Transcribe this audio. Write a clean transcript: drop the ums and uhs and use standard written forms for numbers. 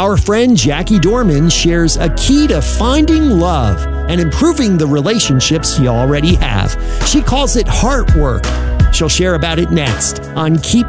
Our friend Jackie Dorman shares a key to finding love and improving the relationships you already have. She calls it heart work. She'll share about it next on Keep